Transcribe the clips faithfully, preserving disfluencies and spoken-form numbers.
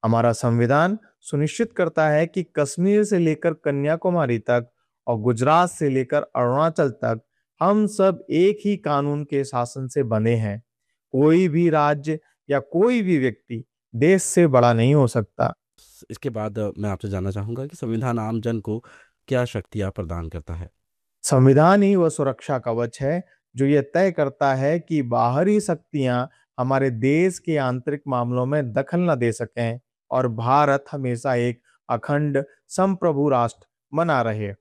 हमारा संविधान सुनिश्चित करता है कि कश्मीर से लेकर कन्याकुमारी तक और गुजरात से लेकर अरुणाचल तक हम सब एक ही कानून के शासन से बंधे हैं। कोई भी राज्य या कोई भी व्यक्ति देश से बड़ा नहीं हो सकता। इसके बाद अ, मैं आपसे जानना चाहूँगा कि संविधान आम जन को क्या शक्तियाँ प्रदान करता है? संविधान ही वह सुरक्षा कवच है जो ये तय करता है कि बाहरी शक्तियां हमारे देश के आंतरिक मामलों में दखल न दे सकें और भारत हमेशा एक अखंड संप्रभु राष्ट्र बना रहे।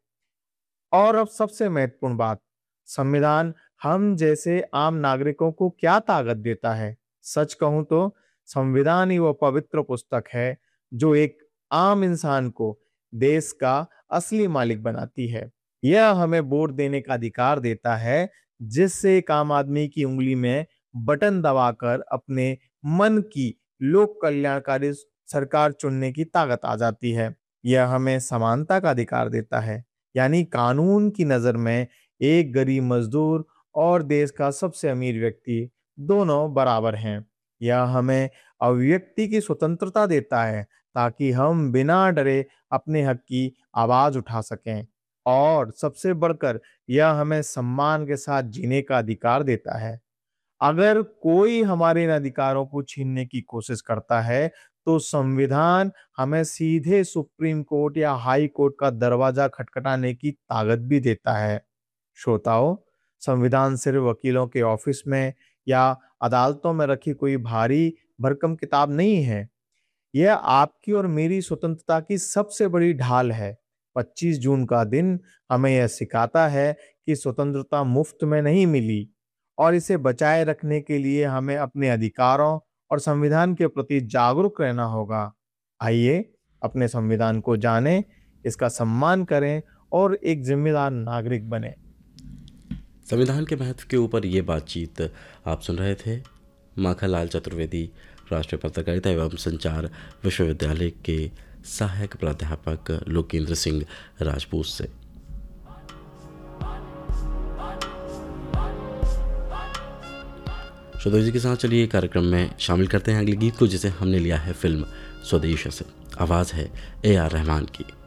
और अब सबसे महत्वपूर्ण बात, संविधान हम जैसे आम नागरिकों को क्या ताकत देता है? सच कहूं तो संविधान ही वो पवित्र पुस्तक है जो एक आम इंसान को देश का असली मालिक बनाती है। यह हमें वोट देने का अधिकार देता है, जिससे एक आम आदमी की उंगली में बटन दबाकर अपने मन की लोक कल्याणकारी सरकार चुनने की ताकत आ जाती है। यह हमें समानता का अधिकार देता है, यानी कानून की नजर में एक गरीब मजदूर और देश का सबसे अमीर व्यक्ति दोनों बराबर हैं। यह हमें अभिव्यक्ति की स्वतंत्रता देता है ताकि हम बिना डरे अपने हक की आवाज उठा सकें। और सबसे बढ़कर यह हमें सम्मान के साथ जीने का अधिकार देता है। अगर कोई हमारे इन अधिकारों को छीनने की कोशिश करता है, तो संविधान हमें सीधे सुप्रीम कोर्ट या हाई कोर्ट का दरवाजा खटखटाने की ताकत भी देता है। श्रोताओं, संविधान सिर्फ वकीलों के ऑफिस में या अदालतों में रखी कोई भारी भरकम किताब नहीं है। यह आपकी और मेरी स्वतंत्रता की सबसे बड़ी ढाल है। पच्चीस जून का दिन हमें यह सिखाता है कि स्वतंत्रता मुफ्त में नहीं मिली और इसे बचाए रखने के लिए हमें अपने अधिकारों और संविधान के प्रति जागरूक रहना होगा। आइए अपने संविधान को जानें, इसका सम्मान करें और एक जिम्मेदार नागरिक बने। संविधान के महत्व के ऊपर ये बातचीत आप सुन रहे थे माखनलाल चतुर्वेदी, राष्ट्रीय पत्रकारिता एवं संचार विश्वविद्यालय के सहायक प्राध्यापक लोकेंद्र सिंह राजपूत से। श्रोता जी के साथ चलिए कार्यक्रम में शामिल करते हैं अगले गीत को, जिसे हमने लिया है फिल्म स्वदेश से। आवाज़ है ए आर रहमान की।